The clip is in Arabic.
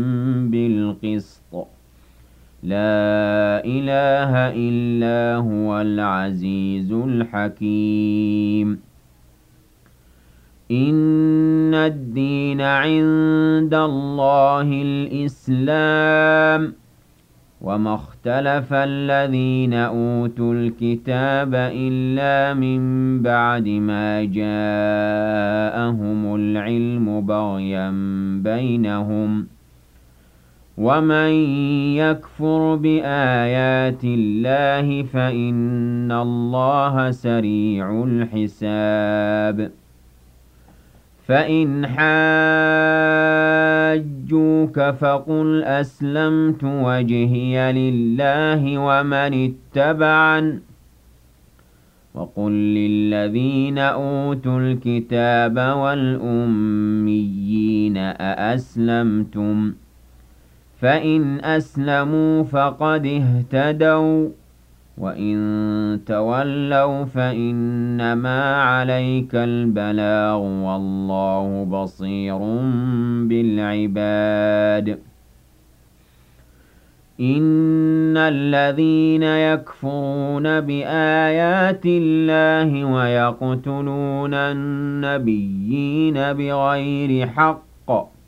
بالقسط لا إله إلا هو العزيز الحكيم إن الدين عند الله الإسلام وما اختلف الذين أوتوا الكتاب إلا من بعد ما جاءهم العلم بغيا بينهم ومن يكفر بآيات الله فإن الله سريع الحساب فإن حاجوك فقل أسلمت وجهي لله ومن اتبعن وقل للذين أوتوا الكتاب والأميين أأسلمتم فإن أسلموا فقد اهتدوا وإن تولوا فإنما عليك البلاغ والله بصير بالعباد إن الذين يكفرون بآيات الله ويقتلون النبيين بغير حق